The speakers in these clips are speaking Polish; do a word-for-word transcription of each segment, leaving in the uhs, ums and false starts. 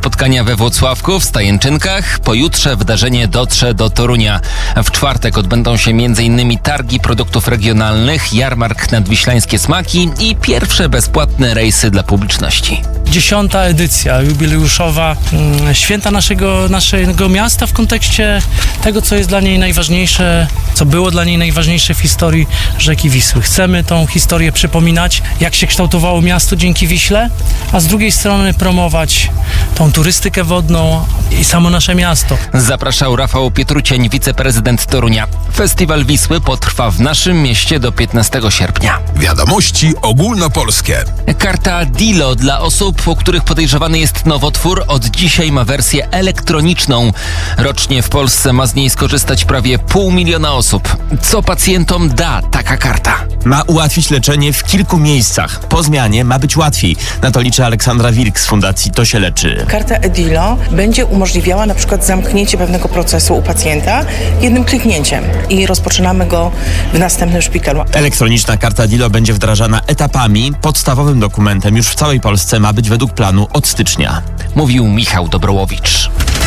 spotkania we Włocławku w Stajęczynkach. Pojutrze wydarzenie dotrze do Torunia. W czwartek odbędą się między innymi targi produktów regionalnych, jarmark nadwiślańskie smaki i pierwsze bezpłatne rejsy dla publiczności. Dziesiąta edycja jubileuszowa mm, święta naszego, naszego miasta w kontekście tego, co jest dla niej najważniejsze, co było dla niej najważniejsze w historii rzeki Wisły. Chcemy tą historię przypominać, jak się kształtowało miasto dzięki Wiśle, a z drugiej strony promować tą turystykę wodną i samo nasze miasto. Zapraszał Rafał Pietrucień, wiceprezydent Torunia. Festiwal Wisły potrwa w naszym mieście do piętnastego sierpnia. Wiadomości ogólnopolskie. Karta Dilo dla osób, u których podejrzewany jest nowotwór, od dzisiaj ma wersję elektroniczną. Rocznie w Polsce ma z niej skorzystać prawie pół miliona osób. Co pacjentom da taka karta? Ma ułatwić leczenie w kilku miejscach. Po zmianie ma być łatwiej. Na to liczy Aleksandra Wilk z Fundacji To się leczy. Karta Edilo będzie umożliwiała na przykład zamknięcie pewnego procesu u pacjenta jednym kliknięciem i rozpoczynamy go w następnym szpitalu. Elektroniczna karta Dilo będzie wdrażana etapami. Podstawowym dokumentem już w całej Polsce ma być według planu od stycznia. Mówił Michał Dobrołowicz.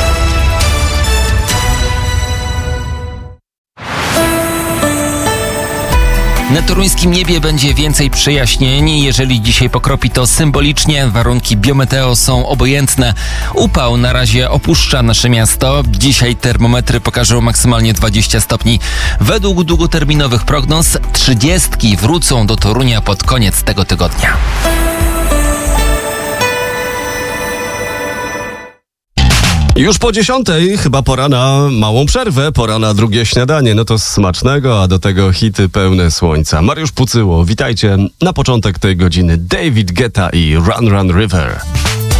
Na toruńskim niebie będzie więcej przejaśnień. Jeżeli dzisiaj pokropi, to symbolicznie. Warunki biometeo są obojętne. Upał na razie opuszcza nasze miasto. Dzisiaj termometry pokażą maksymalnie dwadzieścia stopni. Według długoterminowych prognoz trzydziestki wrócą do Torunia pod koniec tego tygodnia. Już po dziesiątej, chyba pora na małą przerwę, pora na drugie śniadanie. No to smacznego, a do tego hity pełne słońca. Mariusz Pucyło, witajcie. Na początek tej godziny David Guetta i Run Run River.